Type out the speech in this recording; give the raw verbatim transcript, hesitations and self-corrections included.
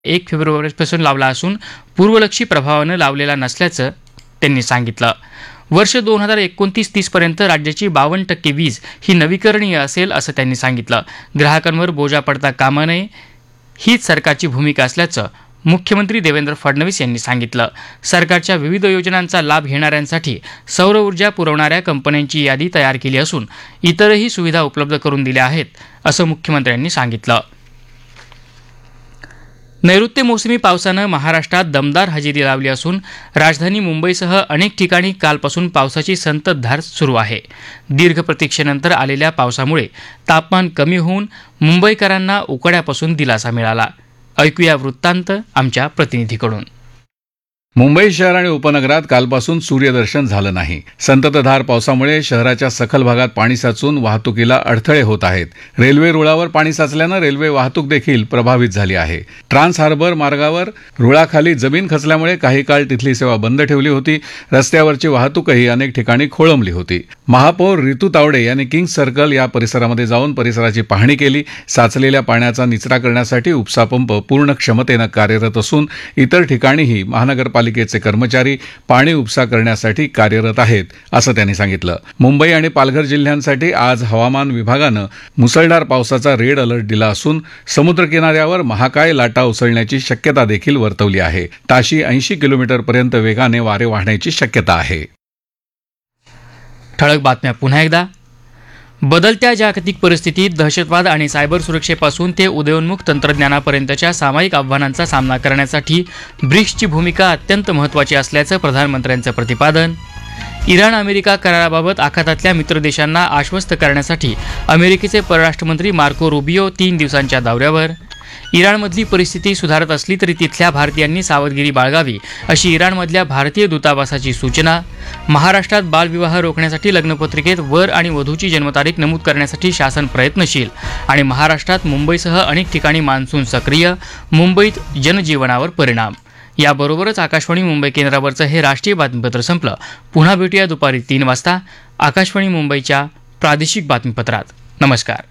एक फेब्रुवारीपासून लावला असून पूर्वलक्षी प्रभावानं लावलेला नसल्याचं त्यांनी सांगितलं. वर्ष दोन हजार एकोणतीस तीस पर्यंत राज्याची बावन्न टक्के वीज ही नवीकरणीय असेल असं त्यांनी सांगितलं. ग्राहकांवर बोजा पडता कामा नये हीच सरकारची भूमिका असल्याचं मुख्यमंत्री देवेंद्र फडणवीस यांनी सांगितलं. सरकारच्या विविध योजनांचा लाभ घेणाऱ्यांसाठी सौर ऊर्जा पुरवणाऱ्या कंपन्यांची यादी तयार केली असून इतरही सुविधा उपलब्ध करून दिल्या आहेत असं मुख्यमंत्र्यांनी सांगितलं. नैऋत्य मोसमी पावसानं महाराष्ट्रात दमदार हजेरी लावली असून राजधानी मुंबईसह अनेक ठिकाणी कालपासून पावसाची संततधार सुरू आहे. दीर्घ प्रतीक्षेनंतर आलेल्या पावसामुळे तापमान कमी होऊन मुंबईकरांना उकाड्यापासून दिलासा मिळाला. ऐकूया वृत्तांत आमच्या प्रतिनिधीकडून. मुंबई शहर आणि उपनगरात कालपासून सूर्यदर्शन झालं नाही. संततधार पावसामुळे शहराच्या सखल भागात पाणी साचून वाहतुकीला अडथळे होत आहेत. रेल्वे रुळावर पाणी साचल्यानं रेल्वे वाहतूक देखील प्रभावित झाली आहे. ट्रान्स हार्बर मार्गावर रुळाखाली जमीन खचल्यामुळे काही काळ तिथली सेवा बंद ठेवली होती. रस्त्यावरची वाहतूकही अनेक ठिकाणी खोळंबली होती. महापौर रितू तावडे यांनी किंग्स सर्कल या परिसरामध्ये जाऊन परिसराची पाहणी केली. साचलेल्या पाण्याचा निचरा करण्यासाठी उपसा पंप पूर्ण क्षमतेनं कार्यरत असून इतर ठिकाणीही महानगरपालिका पालिकेचे कर्मचारी पाणी उपसा करण्यासाठी कार्यरत आहेत असं त्यांनी सांगितलं. मुंबई आणि पालघर जिल्ह्यांसाठी आज हवामान विभागानं मुसळधार पावसाचा रेड अलर्ट दिला असून समुद्रकिनाऱ्यावर महाकाय लाटा उसळण्याची शक्यता देखील वर्तवली आहे. ताशी ऐंशी किलोमीटर पर्यंत वेगाने वारे वाहण्याची शक्यता आहे. ठळक बातम्या पुन्हा एकदा. बदलत्या जागतिक परिस्थितीत दहशतवाद आणि सायबर सुरक्षेपासून ते उदयोन्मुख तंत्रज्ञानापर्यंतच्या सामायिक आव्हानांचा सामना करण्यासाठी ब्रिक्सची भूमिका अत्यंत महत्त्वाची असल्याचं प्रधानमंत्र्यांचं प्रतिपादन. इराण अमेरिका कराराबाबत आखातातल्या मित्र देशांना आश्वस्त करण्यासाठी अमेरिकेचे परराष्ट्रमंत्री मार्को रुबियो तीन दिवसांच्या दौऱ्यावर. इराणमधली परिस्थिती सुधारत असली तरी तिथल्या भारतीयांनी सावधगिरी बाळगावी अशी इराणमधल्या भारतीय दूतावासाची सूचना. महाराष्ट्रात बालविवाह रोखण्यासाठी लग्नपत्रिकेत वर आणि वधूची जन्मतारीख नमूद करण्यासाठी शासन प्रयत्नशील. आणि महाराष्ट्रात मुंबईसह अनेक ठिकाणी मान्सून सक्रिय, मुंबईत जनजीवनावर परिणाम. याबरोबरच आकाशवाणी मुंबई केंद्रावरचं हे राष्ट्रीय बातमीपत्र संपलं. पुन्हा भेटूया दुपारी तीन वाजता आकाशवाणी मुंबईच्या प्रादेशिक बातमीपत्रात. नमस्कार.